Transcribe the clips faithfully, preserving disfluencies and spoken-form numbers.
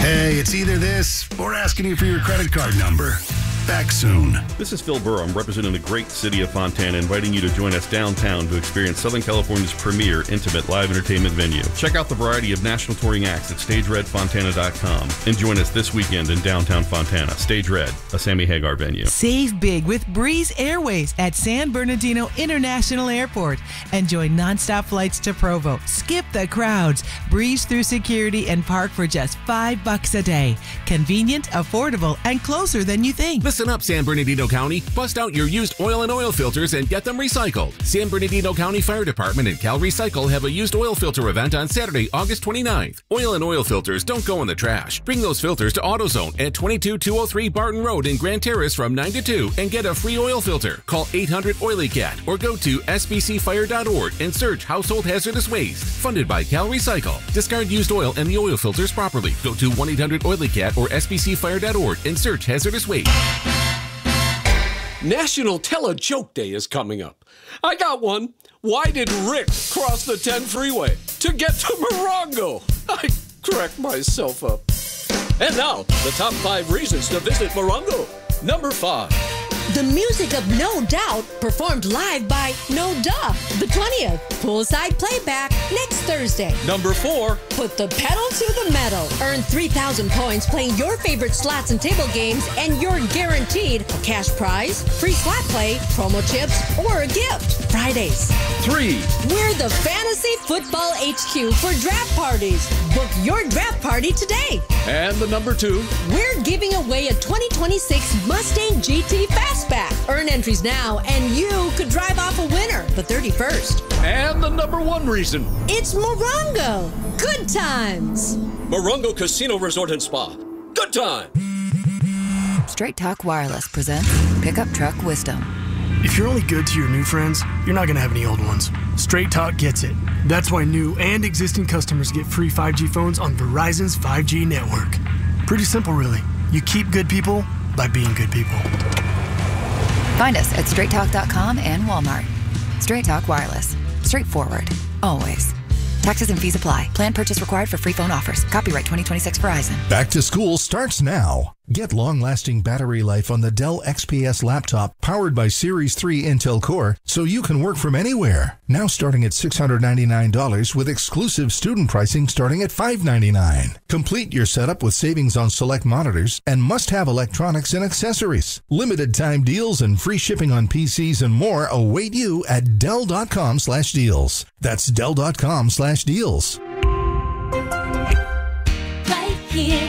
Hey, it's either this or asking you for your credit card number. Back soon. This is Phil Burr. I'm representing the great city of Fontana, inviting you to join us downtown to experience Southern California's premier intimate live entertainment venue. Check out the variety of national touring acts at stage red fontana dot com and join us this weekend in downtown Fontana. Stage Red, a Sammy Hagar venue. Save big with Breeze Airways at San Bernardino International Airport. Enjoy nonstop flights to Provo. Skip the crowds. Breeze through security and park for just five bucks a day. Convenient, affordable, and closer than you think. Listen up, San Bernardino County. Bust out your used oil and oil filters and get them recycled. San Bernardino County Fire Department and Cal Recycle have a used oil filter event on Saturday, August twenty-ninth. Oil and oil filters don't go in the trash. Bring those filters to AutoZone at twenty-two two oh three Barton Road in Grand Terrace from nine to two and get a free oil filter. Call eight hundred oily cat or go to s b c fire dot org and search household hazardous waste. Funded by Cal Recycle. Discard used oil and the oil filters properly. Go to one eight hundred oily cat or s b c fire dot org and search hazardous waste. National Tell a Joke Day is coming up. I got one. Why did Rick cross the ten freeway? To get to Morongo. I cracked myself up. And now, the top five reasons to visit Morongo. Number five. The music of No Doubt performed live by No Duh, the twentieth. Poolside playback next Thursday. Number four. Put the pedal to the metal. Earn three thousand points playing your favorite slots and table games, and you're guaranteed a cash prize, free slot play, promo chips, or a gift. Fridays. Three. We're the Fantasy Football H Q for draft parties. Book your draft party today. And the number two. We're giving away a twenty twenty-six Mustang G T Fastback. Earn entries now, and you could drive off a winner the thirty-first. And the number one reason. It's Morongo. Good times. Morongo Casino Resort and Spa. Good time. Straight Talk Wireless presents Pickup Truck Wisdom. If you're only good to your new friends, you're not going to have any old ones. Straight Talk gets it. That's why new and existing customers get free five G phones on Verizon's five G network. Pretty simple, really. You keep good people by being good people. Find us at straight talk dot com and Walmart. Straight Talk Wireless. Straightforward. Always. Taxes and fees apply. Plan purchase required for free phone offers. Copyright twenty twenty-six Verizon. Back to school starts now. Get long-lasting battery life on the Dell X P S laptop powered by Series three Intel Core so you can work from anywhere. Now starting at six hundred ninety-nine dollars with exclusive student pricing starting at five hundred ninety-nine dollars. Complete your setup with savings on select monitors and must-have electronics and accessories. Limited time deals and free shipping on P Cs and more await you at Dell dot com slash deals. That's Dell dot com slash deals. Right here.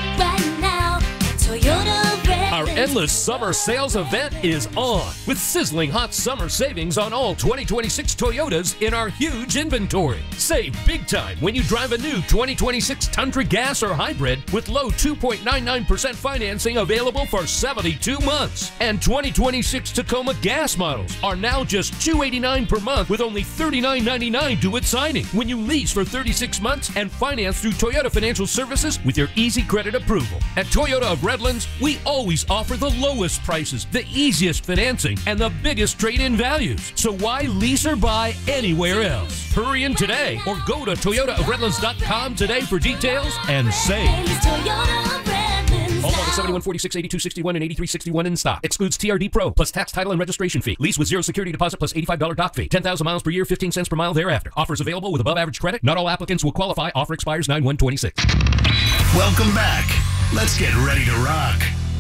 Our endless summer sales event is on with sizzling hot summer savings on all twenty twenty-six Toyotas in our huge inventory. Save big time when you drive a new twenty twenty-six Tundra Gas or Hybrid with low two point nine nine percent financing available for seventy-two months. And twenty twenty-six Tacoma Gas models are now just two hundred eighty-nine dollars per month with only thirty-nine ninety-nine due at signing when you lease for thirty-six months and finance through Toyota Financial Services with your easy credit approval. At Toyota of Redlands, we always offer the lowest prices, the easiest financing, and the biggest trade-in values. So why lease or buy anywhere else? Hurry in today or go to toyota of redlands dot com today for details and save. All models seventy-one, forty-six, eighty-two, sixty-one, and eighty-three sixty-one in stock. Excludes T R D Pro plus tax, title, and registration fee. Lease with zero security deposit plus eighty-five dollars doc fee. ten thousand miles per year, fifteen cents per mile thereafter. Offers available with above average credit. Not all applicants will qualify. Offer expires nine one twenty-six. Welcome back. Let's get ready to rock.